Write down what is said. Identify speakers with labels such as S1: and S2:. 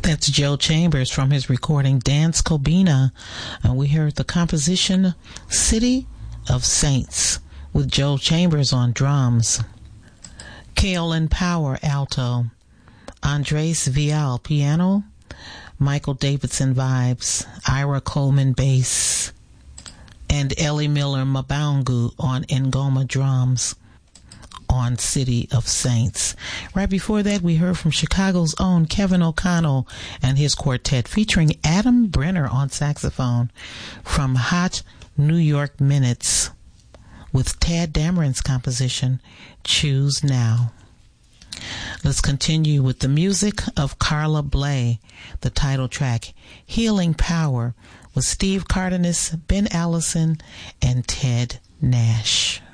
S1: That's Joe Chambers from his recording Dance Kobina. And we heard the composition City of Saints with Joe Chambers on drums. Kaolin Power, alto. Andres Vial, piano. Michael Davidson, vibes. Ira Coleman, bass. And Ellie Miller Mabangu on Ngoma drums on City of Saints. Right before that, we heard from Chicago's own Kevin O'Connell and his quartet featuring Adam Brenner on saxophone from Hot New York Minutes with Tad Dameron's composition, Choose Now. Let's continue with the music of Carla Bley, the title track, Healing Power, with Steve Cardenas, Ben Allison, and Ted Nash.